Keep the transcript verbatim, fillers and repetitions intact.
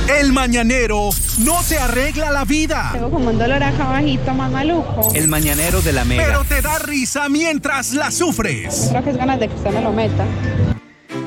El mañanero no te arregla la vida. Tengo como un dolor acá abajito, más maluco. El mañanero de la Mega. Pero te da risa mientras la sufres. Creo que es ganas de que usted me lo meta.